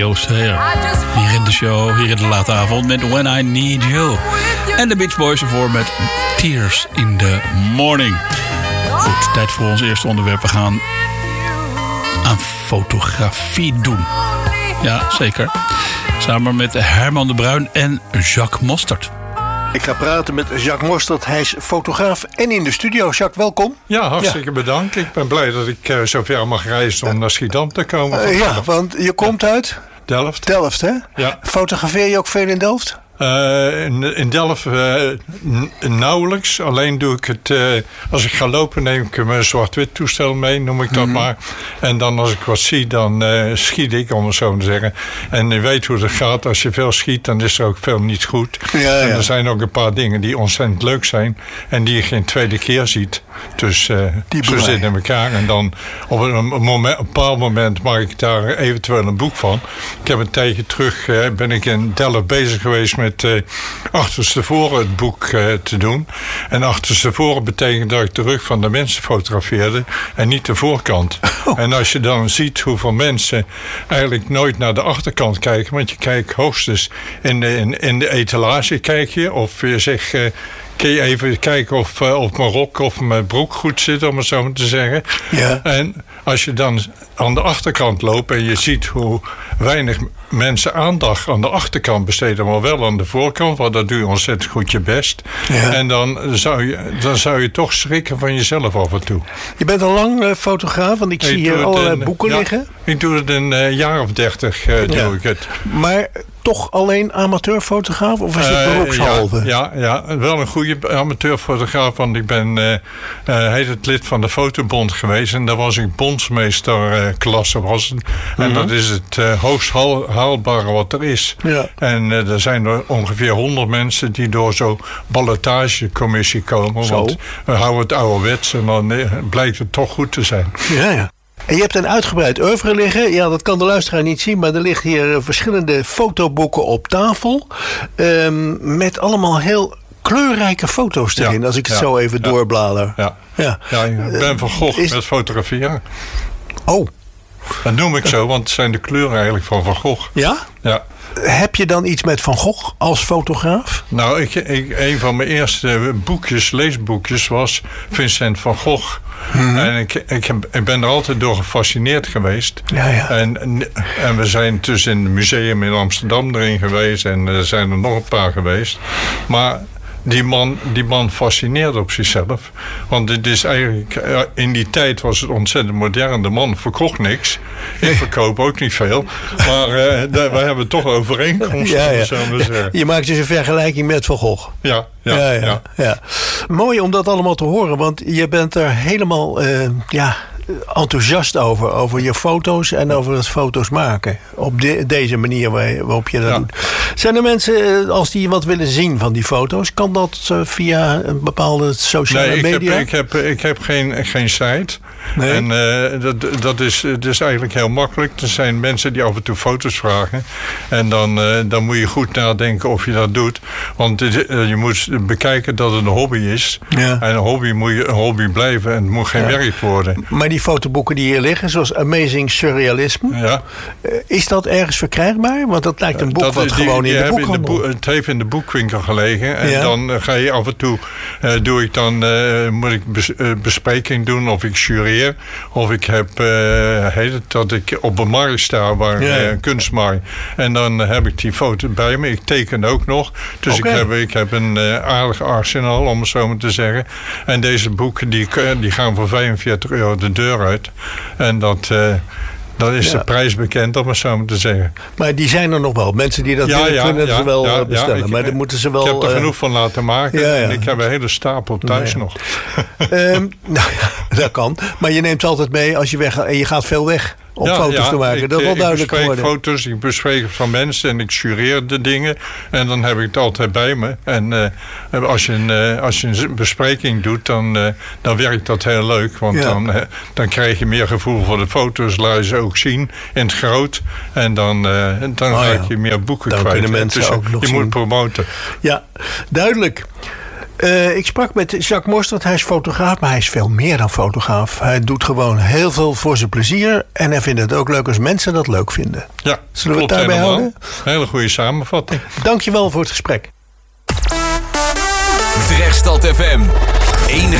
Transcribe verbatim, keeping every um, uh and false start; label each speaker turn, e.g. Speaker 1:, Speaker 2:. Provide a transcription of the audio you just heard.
Speaker 1: Leo Sayer. Hier in de show, hier in de late avond met When I Need You. En de Beach Boys ervoor met Tears in the Morning. Goed, tijd voor ons eerste onderwerp. We gaan aan fotografie doen. Ja, zeker. Samen met Herman de Bruin en Jacques Mostert.
Speaker 2: Ik ga praten met Jacques Mostert. Hij is fotograaf en in de studio. Jacques, welkom.
Speaker 3: Ja, hartstikke ja. bedankt. Ik ben blij dat ik uh, zover mag reizen om uh, naar Schiedam te komen.
Speaker 2: Uh, ja, want je komt uit?
Speaker 3: Delft.
Speaker 2: Delft, hè?
Speaker 3: Ja.
Speaker 2: Fotografeer je ook veel in Delft?
Speaker 3: Uh, in, in Delft uh, n- nauwelijks. Alleen doe ik het... Uh, als ik ga lopen neem ik mijn zwart-wit toestel mee, noem ik dat mm-hmm. maar. En dan als ik wat zie, dan uh, schiet ik, om het zo te zeggen. En je weet hoe het gaat. Als je veel schiet, dan is er ook veel niet goed. Ja, ja. En er zijn ook een paar dingen die ontzettend leuk zijn. En die je geen tweede keer ziet. Dus uh, zo zitten in elkaar. En dan op een, een, moment, een bepaald moment maak ik daar eventueel een boek van. Ik heb een tijdje terug, uh, ben ik in Delft bezig geweest met Uh, achterstevoren het boek uh, te doen. En achterstevoren betekent dat ik de rug van de mensen fotografeerde en niet de voorkant. Oh. En als je dan ziet hoeveel mensen eigenlijk nooit naar de achterkant kijken, want je kijkt hoogstens in de, in, in de etalage kijk je, of je zegt uh, kun je even kijken of, uh, of mijn rok of mijn broek goed zit, om het zo maar te zeggen. Ja. En als je dan aan de achterkant loopt en je ziet hoe weinig mensen aandacht aan de achterkant besteden, maar wel aan de voorkant, want dat doe je ontzettend goed je best. Ja. En dan zou, je, dan zou je toch schrikken van jezelf af en toe.
Speaker 2: Je bent al lang uh, fotograaf, want ik, ik zie hier allerlei
Speaker 3: een,
Speaker 2: boeken
Speaker 3: ja,
Speaker 2: liggen.
Speaker 3: Ik doe het een uh, jaar of dertig, uh, doe ja. ik het.
Speaker 2: Maar toch alleen amateurfotograaf, of is het beroepshalve?
Speaker 3: Uh, ja, ja, ja, wel een goede amateurfotograaf, want ik ben uh, uh, heet het lid van de Fotobond geweest en daar was ik bondsmeester uh, klasse was het. En mm-hmm. dat is het uh, hoogst haal, haalbare wat er is. Ja. En uh, er zijn er ongeveer honderd mensen die door zo'n ballotagecommissie komen, zo. Want we houden het ouderwets en dan uh, blijkt het toch goed te zijn.
Speaker 2: Ja, ja. En je hebt een uitgebreid oeuvre liggen. Ja, dat kan de luisteraar niet zien, maar er liggen hier verschillende fotoboeken op tafel. Um, met allemaal heel kleurrijke foto's erin, ja, als ik het ja, zo even ja, doorblader.
Speaker 3: Ja. Ja. Ja, ik ben Van Gogh uh, is... met fotograferen.
Speaker 2: Oh.
Speaker 3: Dat noem ik zo, want het zijn de kleuren eigenlijk van Van Gogh.
Speaker 2: Ja?
Speaker 3: Ja.
Speaker 2: Heb je dan iets met Van Gogh als fotograaf?
Speaker 3: Nou, ik, ik, een van mijn eerste boekjes, leesboekjes, was Vincent van Gogh. Hmm. En ik, ik, heb, ik ben er altijd door gefascineerd geweest. Ja, ja. En, en we zijn dus in het museum in Amsterdam erin geweest. En er zijn er nog een paar geweest. Maar die man, die man fascineerde op zichzelf. Want het is eigenlijk, in die tijd was het ontzettend modern. De man verkocht niks. Ik verkoop ook niet veel. Maar uh, de, wij hebben toch overeenkomsten. Ja, ja. Zo maar zeggen.
Speaker 2: Je maakt dus een vergelijking met Van Gogh.
Speaker 3: Ja, ja,
Speaker 2: ja, ja,
Speaker 3: ja.
Speaker 2: ja. Mooi om dat allemaal te horen. Want je bent er helemaal uh, ja, enthousiast over. Over je foto's en over het foto's maken. Op de, deze manier waar, waarop je dat ja. doet. Zijn er mensen, als die wat willen zien van die foto's, kan dat uh, via een bepaalde sociale
Speaker 3: nee, ik
Speaker 2: media?
Speaker 3: Heb, ik heb, ik heb geen, geen site. Nee. En uh, dat, dat, is, dat is eigenlijk heel makkelijk. Er zijn mensen die af en toe foto's vragen. En dan, uh, dan moet je goed nadenken of je dat doet. Want dit, uh, je moet bekijken dat het een hobby is. Ja. En een hobby moet je een hobby blijven. En het moet geen ja. werk worden.
Speaker 2: Maar die fotoboeken die hier liggen, zoals Amazing Surrealisme. Ja. Uh, is dat ergens verkrijgbaar? Want dat lijkt een boek dat, wat die, gewoon in de boekhandel.
Speaker 3: In de bo- het heeft in de boekwinkel gelegen. En ja. dan uh, ga je af en toe, uh, doe ik dan, uh, moet ik bes, uh, bespreking doen of ik jureer. Of ik heb, uh, heet het, dat ik op een markt sta, waar ja. uh, een kunstmarkt. En dan heb ik die foto bij me. Ik teken ook nog. Dus okay. ik, heb, ik heb een uh, aardig arsenaal, om het zo maar te zeggen. En deze boeken, die, die gaan voor vijfenveertig euro de deur uit. En dat... Uh, Dan is ja. de prijs bekend, om het zo maar te zeggen.
Speaker 2: Maar die zijn er nog wel. Mensen die dat ja, willen, ja, kunnen ja, ze wel ja, bestellen. Ja, ik, maar dan moeten ze wel,
Speaker 3: ik heb er
Speaker 2: uh,
Speaker 3: genoeg van laten maken. Ja, ja. En ik heb een hele stapel thuis
Speaker 2: nou
Speaker 3: nog.
Speaker 2: um, nou ja, dat kan. Maar je neemt ze altijd mee als je weggaat. En je gaat veel weg om ja, foto's ja, te maken.
Speaker 3: Ik,
Speaker 2: dat is wel duidelijk geworden.
Speaker 3: Ik bespreek foto's, ik bespreek van mensen en ik jureer de dingen. En dan heb ik het altijd bij me. En uh, als, je een, uh, als je een bespreking doet, dan, uh, dan werkt dat heel leuk. Want ja. dan, uh, dan krijg je meer gevoel voor de foto's. Laat je ze ook zien in het groot. En dan, uh, dan oh, raak je ja. meer boeken
Speaker 2: dan
Speaker 3: kwijt.
Speaker 2: Kunnen mensen
Speaker 3: dus
Speaker 2: ook nog
Speaker 3: je
Speaker 2: zien.
Speaker 3: moet promoten.
Speaker 2: Ja, duidelijk. Uh, ik sprak met Jacques Mostert. Hij is fotograaf, maar hij is veel meer dan fotograaf. Hij doet gewoon heel veel voor zijn plezier. En hij vindt het ook leuk als mensen dat leuk vinden.
Speaker 3: Ja,
Speaker 2: zullen we het daarbij
Speaker 3: helemaal.
Speaker 2: houden?
Speaker 3: Hele goede samenvatting.
Speaker 2: Dankjewel voor het gesprek.
Speaker 4: Drechtstad F M. Enige